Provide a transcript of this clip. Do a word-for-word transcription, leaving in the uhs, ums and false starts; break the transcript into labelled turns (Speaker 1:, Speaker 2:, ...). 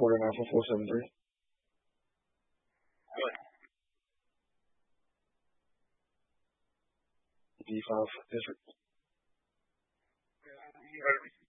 Speaker 1: Quarter nine for four seven three.
Speaker 2: Good.
Speaker 1: D five district.
Speaker 2: You heard me.